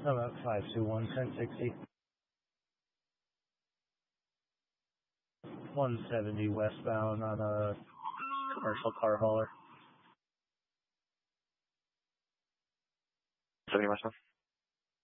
About 521, 1060. 170 westbound on a commercial car hauler. 70 westbound.